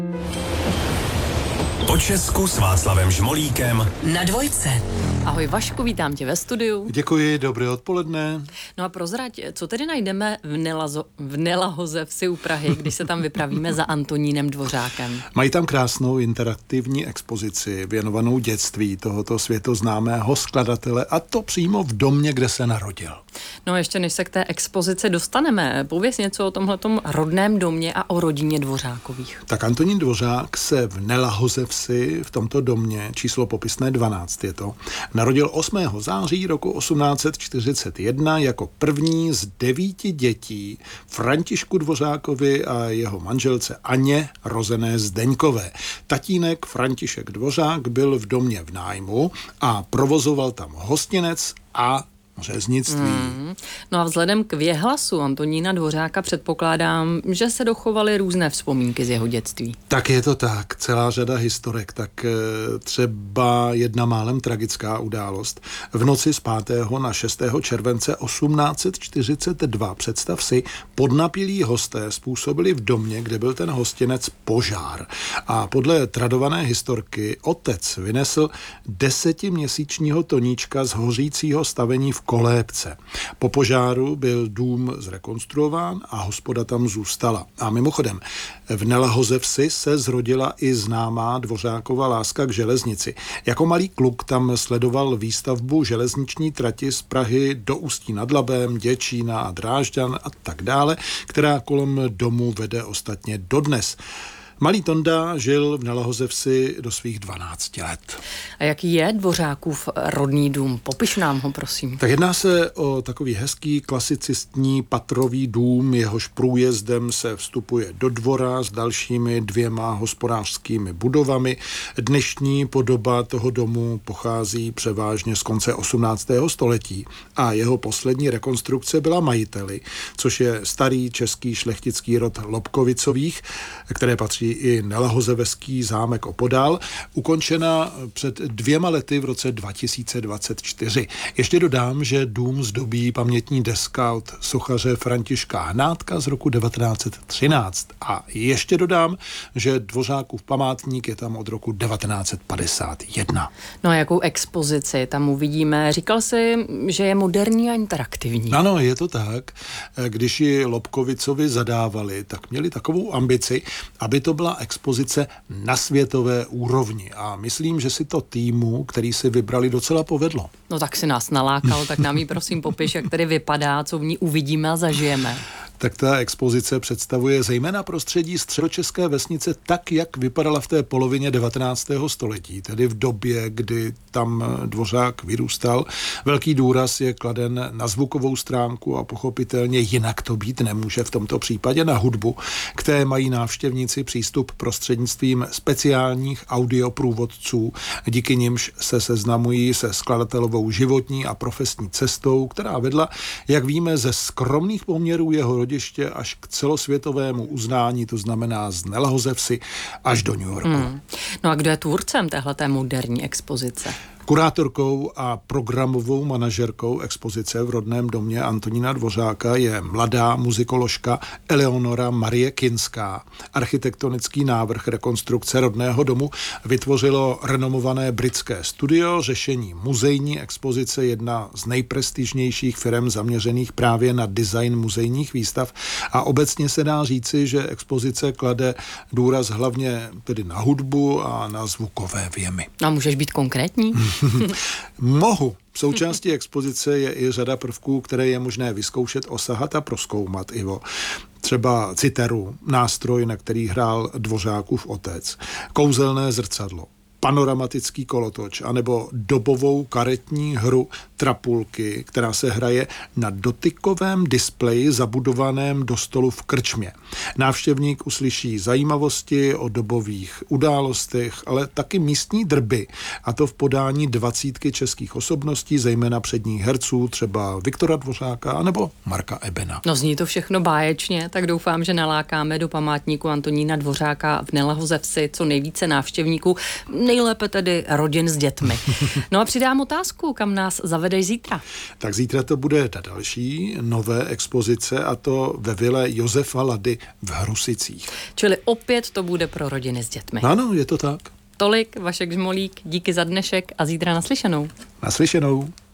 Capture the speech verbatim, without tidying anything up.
Po Česku s Václavem Žmolíkem na Dvojce. Ahoj Vašku, vítám tě ve studiu. Děkuji, dobré odpoledne. No a prozrať, co tedy najdeme v, Nelazo, v Nelahoze vsi u Prahy, když se tam vypravíme za Antonínem Dvořákem? Mají tam krásnou interaktivní expozici věnovanou dětství tohoto světoznámého skladatele, a to přímo v domě, kde se narodil. No ještě než se k té expozici dostaneme, pověz něco o tomhletom rodném domě a o rodině Dvořákových. Tak Antonín Dvořák se v Nelahoze vsi, v tomto domě, číslo popisné dvanáct je to, narodil osmého září roku osmnáct set čtyřicet jedna jako první z devíti dětí Františku Dvořákovi a jeho manželce Anně, rozené Zdeňkové. Tatínek František Dvořák byl v domě v nájmu a provozoval tam hostinec a řeznictví. Mm. No a vzhledem k věhlasu Antonína Dvořáka předpokládám, že se dochovaly různé vzpomínky z jeho dětství. Tak je to tak, celá řada historek, tak třeba jedna málem tragická událost. V noci z pátého na šestého července osmnáct set čtyřicet dva, představ si, podnapilí hosté způsobili v domě, kde byl ten hostinec, požár. A podle tradované historky otec vynesl desetiměsíčního Toníčka z hořícího stavení v kolébce. Po požáru byl dům zrekonstruován a hospoda tam zůstala. A mimochodem, v Nelahoze vsi se zrodila i známá Dvořákova láska k železnici. Jako malý kluk tam sledoval výstavbu železniční trati z Prahy do Ústí nad Labem, Děčína a Drážďan a tak dále, která kolem domu vede ostatně dodnes. Malý Tonda žil v Nelahoze vsi do svých dvanácti let. A jaký je Dvořákův rodný dům? Popiš nám ho, prosím. Tak jedná se o takový hezký klasicistní patrový dům, jehož průjezdem se vstupuje do dvora s dalšími dvěma hospodářskými budovami. Dnešní podoba toho domu pochází převážně z konce osmnáctého století a jeho poslední rekonstrukce byla majiteli, což je starý český šlechtický rod Lobkovicových, které patří i Nelahozevský zámek opodál, ukončena před dvěma lety v roce dva tisíce dvacet čtyři. Ještě dodám, že dům zdobí pamětní deska od sochaře Františka Hnátka z roku devatenáct set třináct. A ještě dodám, že Dvořákův památník je tam od roku devatenáct set padesát jedna. No a jakou expozici tam uvidíme? Říkal jsi, že je moderní a interaktivní. Ano, je to tak. Když ji Lobkovicovi zadávali, tak měli takovou ambici, aby to byla expozice na světové úrovni. A myslím, že si to týmu, který si vybrali, docela povedlo. No tak si nás nalákal, tak nám ji prosím popiš, jak tedy vypadá, co v ní uvidíme a zažijeme. Tak ta expozice představuje zejména prostředí středočeské vesnice tak, jak vypadala v té polovině devatenáctého století, tedy v době, kdy tam Dvořák vyrůstal. Velký důraz je kladen na zvukovou stránku a pochopitelně jinak to být nemůže v tomto případě na hudbu, které mají návštěvníci přístup prostřednictvím speciálních audioprůvodců, díky nimž se seznamují se skladatelovou životní a profesní cestou, která vedla, jak víme, ze skromných poměrů jeho rodiště až k celosvětovému uznání, to znamená z Nelahoze vsi až do New Yorku. Hmm. No a kdo je tvůrcem téhleté moderní expozice? Kurátorkou a programovou manažerkou expozice v rodném domě Antonína Dvořáka je mladá muzikoložka Eleonora Marie Kinská. Architektonický návrh rekonstrukce rodného domu vytvořilo renomované britské studio. Řešení muzejní expozice, jedna z nejprestižnějších firem zaměřených právě na design muzejních výstav, a obecně se dá říci, že expozice klade důraz hlavně tedy na hudbu a na zvukové vjemy. A můžeš být konkrétní? Mohu. Součástí expozice je i řada prvků, které je možné vyzkoušet, osahat a prozkoumat, Ivo. Třeba citeru, nástroj, na který hrál Dvořákův otec, kouzelné zrcadlo, panoramatický kolotoč anebo dobovou karetní hru Trapulky, která se hraje na dotykovém displeji zabudovaném do stolu v krčmě. Návštěvník uslyší zajímavosti o dobových událostech, ale taky místní drby, a to v podání dvacítky českých osobností, zejména předních herců, třeba Viktora Dvořáka anebo Marka Ebena. No zní to všechno báječně, tak doufám, že nalákáme do památníku Antonína Dvořáka v Nelahoze vsi co nejvíce návštěvníků. nejlépe tedy rodin s dětmi. No a přidám otázku, kam nás zavedeš zítra? Tak zítra to bude ta další nové expozice, a to ve vile Josefa Lady v Hrusicích. Čili opět to bude pro rodiny s dětmi. Ano, je to tak. Tolik, Vašek Žmolík, díky za dnešek a zítra naslyšenou. Naslyšenou.